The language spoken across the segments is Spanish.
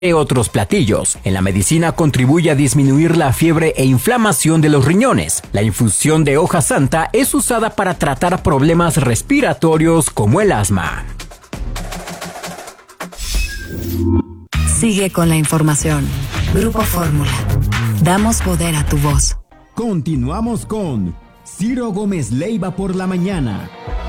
otros platillos. En la medicina contribuye a disminuir la fiebre e inflamación de los riñones. La infusión de hoja santa es usada para tratar problemas respiratorios como el asma. Sigue con la información. Grupo Fórmula. Damos poder a tu voz. Continuamos con Ciro Gómez Leiva por la mañana.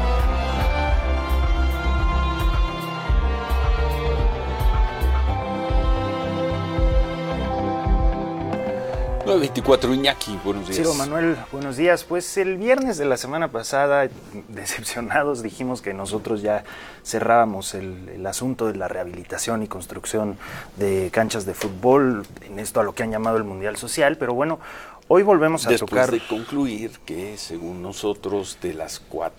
9:24, Iñaki, buenos días. Ciro, Manuel, buenos días. Pues el viernes de la semana pasada, decepcionados, dijimos que nosotros ya cerrábamos el asunto de la rehabilitación y construcción de canchas de fútbol, en esto a lo que han llamado el Mundial Social, pero bueno, hoy volvemos a tocar... Después de concluir que, según nosotros, de las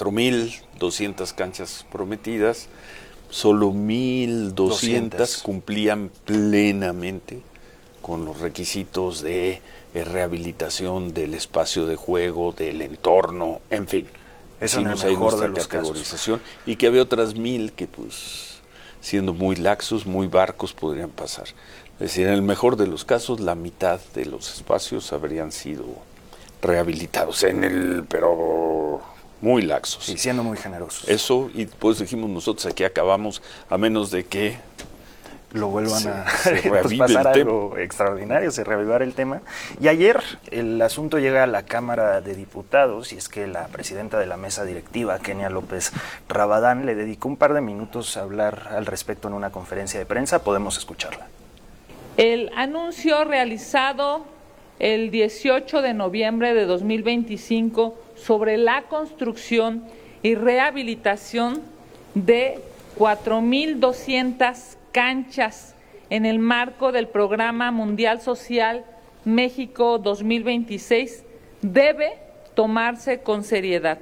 4,200 canchas prometidas, solo 1,200 cumplían plenamente con los requisitos de rehabilitación del espacio de juego, del entorno, en fin. Eso en el mejor de los categorización casos. Y que había otras 1,000 que, pues, siendo muy laxos, muy barcos, podrían pasar. Es decir, en el mejor de los casos, la mitad de los espacios habrían sido rehabilitados, pero muy laxos. Y siendo muy generosos. Eso, y pues dijimos nosotros, aquí acabamos, a menos de que lo vuelvan a pues pasar algo extraordinario, se reavivar el tema. Y ayer el asunto llega a la Cámara de Diputados y es que la presidenta de la mesa directiva, Kenia López Rabadán, le dedicó un par de minutos a hablar al respecto en una conferencia de prensa. Podemos escucharla. El anuncio realizado el 18 de noviembre de 2025 sobre la construcción y rehabilitación de 4,200 canchas en el marco del Programa Mundial Social México 2026 debe tomarse con seriedad.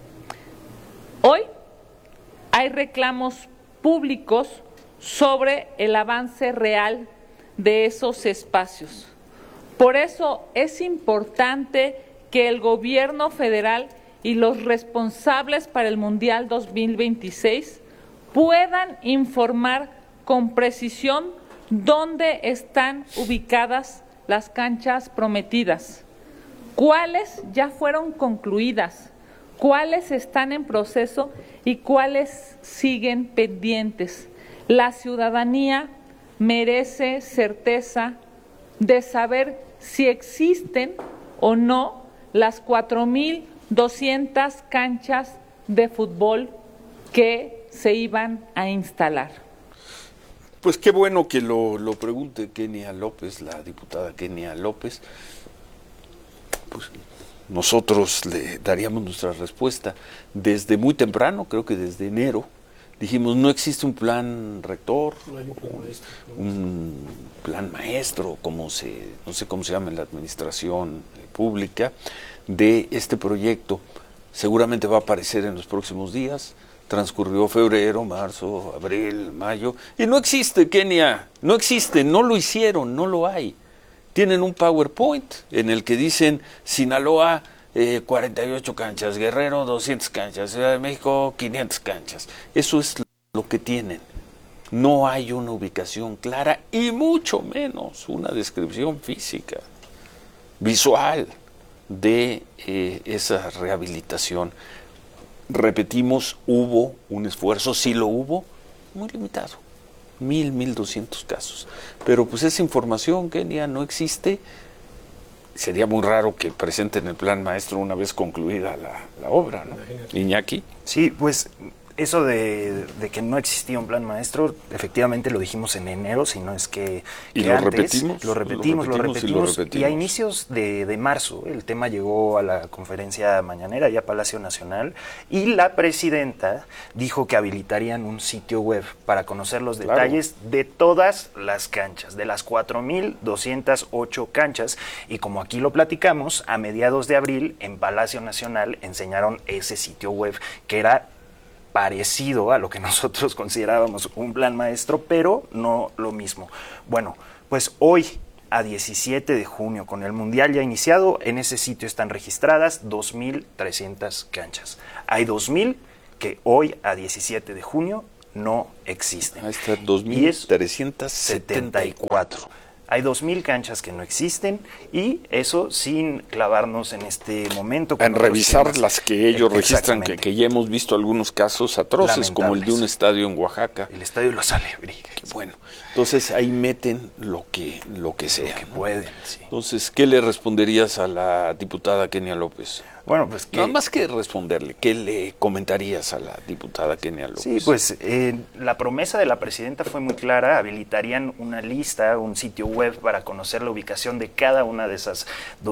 Hoy hay reclamos públicos sobre el avance real de esos espacios. Por eso es importante que el gobierno federal y los responsables para el Mundial 2026 puedan informar con precisión dónde están ubicadas las canchas prometidas, cuáles ya fueron concluidas, cuáles están en proceso y cuáles siguen pendientes. La ciudadanía merece certeza de saber si existen o no las 4,200 canchas de fútbol que se iban a instalar. Pues qué bueno que lo pregunte Kenia López, la diputada Kenia López. Pues nosotros le daríamos nuestra respuesta. Desde muy temprano, creo que desde enero, dijimos no existe un plan rector, un plan maestro, no sé cómo se llama en la administración pública, de este proyecto. Seguramente va a aparecer en los próximos días. Transcurrió febrero, marzo, abril, mayo, y no existe, Kenia, no existe, no lo hicieron, no lo hay. Tienen un PowerPoint en el que dicen Sinaloa 48 canchas, Guerrero 200 canchas, Ciudad de México 500 canchas. Eso es lo que tienen. No hay una ubicación clara y mucho menos una descripción física, visual de esa rehabilitación. Repetimos, hubo un esfuerzo, sí lo hubo, muy limitado, 1,200 casos. Pero pues esa información, Kenia, no existe. Sería muy raro que presenten el plan maestro una vez concluida la obra, ¿no? Iñaki. Sí, pues eso de que no existía un plan maestro, efectivamente lo dijimos en enero, si no es que lo antes, repetimos. Y a inicios de marzo el tema llegó a la conferencia mañanera y a Palacio Nacional y la presidenta dijo que habilitarían un sitio web para conocer los detalles de todas las canchas, de las 4,208 canchas, y como aquí lo platicamos, a mediados de abril en Palacio Nacional enseñaron ese sitio web que era parecido a lo que nosotros considerábamos un plan maestro, pero no lo mismo. Bueno, pues hoy, a 17 de junio, con el Mundial ya iniciado, en ese sitio están registradas 2,300 canchas. Hay 2,000 que hoy, a 17 de junio, no existen. Ahí está, Y es 2.374. Hay 2.000 canchas que no existen, y eso sin clavarnos en este momento. En revisar las que ellos registran, que ya hemos visto algunos casos atroces, como el de un estadio en Oaxaca. El estadio Los Alebrijes. Bueno, entonces ahí meten lo que sea. Que pueden, sí. Entonces, ¿qué le responderías a la diputada Kenia López? Bueno, pues Nada más que responderle, ¿qué le comentarías a la diputada Kenia López? Sí, pues la promesa de la presidenta fue muy clara. Habilitarían una lista, un sitio web para conocer la ubicación de cada una de esas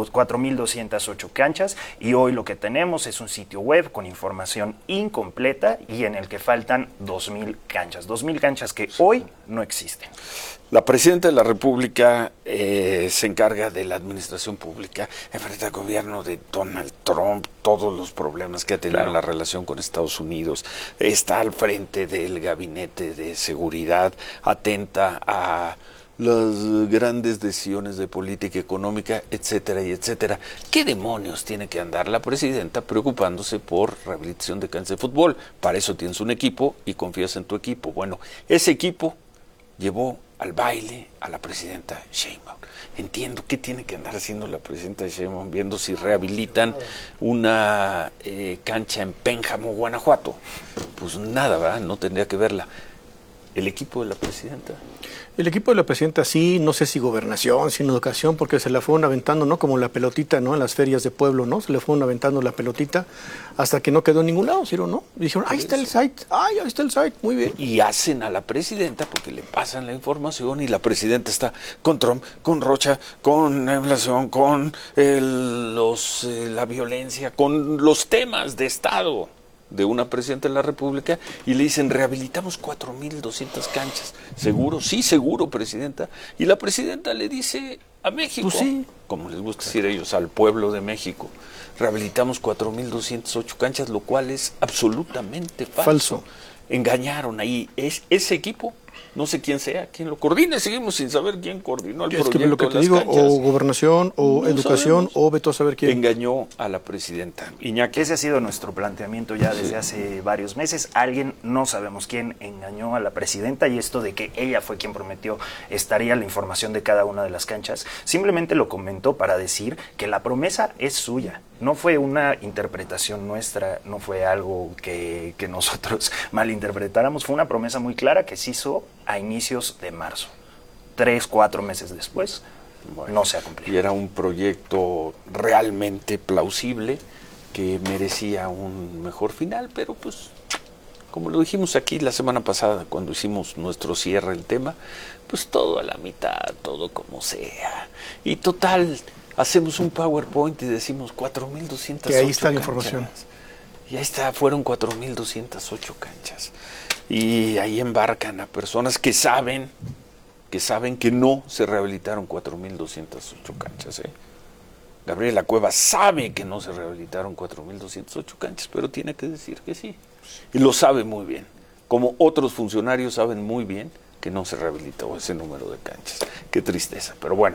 4.208 canchas, y hoy lo que tenemos es un sitio web con información incompleta y en el que faltan 2.000 canchas. 2.000 canchas que hoy no existen. La presidenta de la República se encarga de la administración pública, enfrenta al gobierno de Donald Trump, todos los problemas que ha tenido en la relación con Estados Unidos, está al frente del gabinete de seguridad, atenta a las grandes decisiones de política económica, etcétera y etcétera. ¿Qué demonios tiene que andar la presidenta preocupándose por rehabilitación de canchas de fútbol? Para eso tienes un equipo y confías en tu equipo. Bueno, ese equipo llevó al baile a la presidenta Sheinbaum. Entiendo qué tiene que andar haciendo la presidenta Sheinbaum viendo si rehabilitan una cancha en Pénjamo, Guanajuato. Pues nada, ¿verdad? No tendría que verla. ¿El equipo de la presidenta? El equipo de la presidenta sí, no sé si gobernación, si educación, porque se la fueron aventando, ¿no? Como la pelotita, ¿no? En las ferias de pueblo, ¿no? Se le fueron aventando la pelotita hasta que no quedó en ningún lado, ¿sí o no? Y dijeron, ahí está el site, ahí está el site, muy bien. Y hacen a la presidenta porque le pasan la información y la presidenta está con Trump, con Rocha, con la inflación, con la violencia, con los temas de Estado de una presidenta de la República, y le dicen, rehabilitamos 4.200 canchas. ¿Seguro? Sí, seguro, presidenta. Y la presidenta le dice a México, pues sí, como les gusta decir ellos, al pueblo de México, rehabilitamos 4.208 canchas, lo cual es absolutamente falso. Engañaron ahí. Ese equipo, no sé quién sea, quién lo coordine, seguimos sin saber quién coordinó el proyecto. Es que lo que te digo, canchas, o gobernación, o no educación, sabemos, o veto a saber quién. Engañó a la presidenta. Iñaki. Ese ha sido nuestro planteamiento ya desde hace varios meses. Alguien, no sabemos quién, engañó a la presidenta, y esto de que ella fue quien prometió estaría la información de cada una de las canchas, simplemente lo comentó para decir que la promesa es suya. No fue una interpretación nuestra, no fue algo que nosotros malinterpretáramos, fue una promesa muy clara que se hizo a inicios de marzo. 3-4 meses después, bueno, no se ha cumplido. Y era un proyecto realmente plausible que merecía un mejor final, pero pues, como lo dijimos aquí la semana pasada cuando hicimos nuestro cierre del tema, pues todo a la mitad, todo como sea. Y total, hacemos un PowerPoint y decimos 4.208 que ahí está la canchas. Información. Y ahí está, fueron 4.208 canchas. Y ahí embarcan a personas que saben que no se rehabilitaron 4.208 canchas. Gabriela Cuevas sabe que no se rehabilitaron 4.208 canchas, pero tiene que decir que sí. Y lo sabe muy bien. Como otros funcionarios saben muy bien que no se rehabilitó ese número de canchas. Qué tristeza, pero bueno.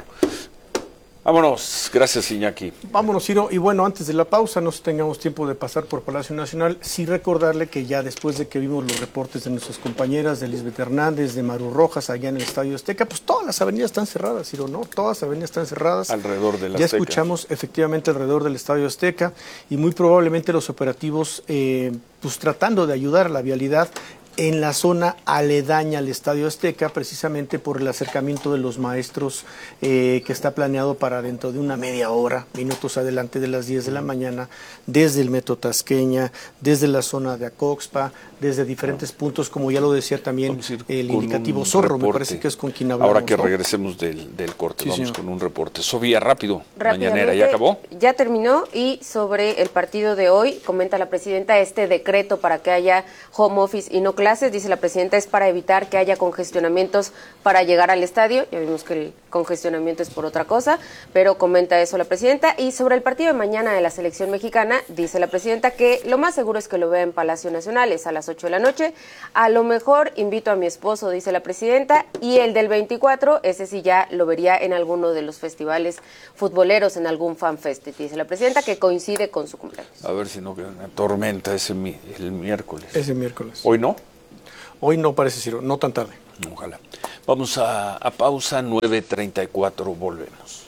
Vámonos, gracias Iñaki. Vámonos, Ciro, y bueno, antes de la pausa, no tengamos tiempo de pasar por Palacio Nacional, sí recordarle que ya después de que vimos los reportes de nuestras compañeras, de Lisbeth Hernández, de Maru Rojas, allá en el Estadio Azteca, pues todas las avenidas están cerradas, Ciro, ¿no? Todas las avenidas están cerradas. Alrededor del Azteca. Ya escuchamos efectivamente alrededor del Estadio Azteca, y muy probablemente los operativos, pues tratando de ayudar a la vialidad en la zona aledaña al Estadio Azteca, precisamente por el acercamiento de los maestros que está planeado para dentro de una media hora, minutos adelante de las 10 de la mañana, desde el Metro Tasqueña, desde la zona de Acoxpa, desde diferentes puntos, como ya lo decía también el indicativo Zorro, me parece que es con quien hablamos. Ahora que regresemos del corte, sí, vamos con un reporte. Sofía, rápido, mañanera, ¿ya acabó? Ya terminó, y sobre el partido de hoy, comenta la presidenta, este decreto para que haya home office y no clases, dice la presidenta, es para evitar que haya congestionamientos para llegar al estadio. Ya vimos que el congestionamiento es por otra cosa, pero comenta eso la presidenta. Y sobre el partido de mañana de la selección mexicana, dice la presidenta que lo más seguro es que lo vea en Palacio Nacional, es a las 8 de la noche. A lo mejor invito a mi esposo, dice la presidenta, y el del 24, ese sí ya lo vería en alguno de los festivales futboleros, en algún fanfest, dice la presidenta, que coincide con su cumpleaños. A ver si no queda una tormenta el miércoles. Ese miércoles. ¿Hoy no? hoy no parece ser, no tan tarde. Ojalá. Vamos a pausa, 9:34, volvemos.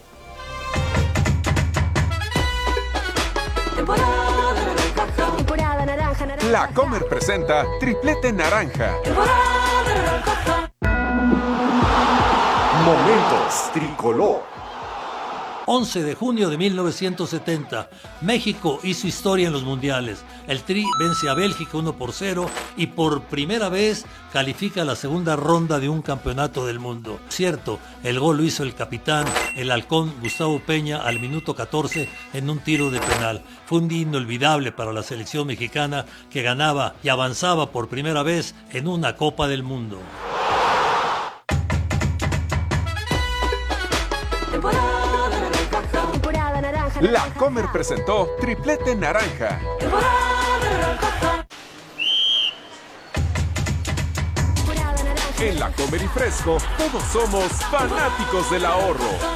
La Comer presenta Triplete Naranja. Momentos Tricolor. 11 de junio de 1970, México hizo historia en los mundiales. El Tri vence a Bélgica 1-0 y por primera vez califica a la segunda ronda de un campeonato del mundo. Cierto, el gol lo hizo el capitán, el halcón Gustavo Peña, al minuto 14 en un tiro de penal. Fue un día inolvidable para la selección mexicana que ganaba y avanzaba por primera vez en una Copa del Mundo. La Comer presentó Triplete Naranja. En La Comer y Fresco, todos somos fanáticos del ahorro.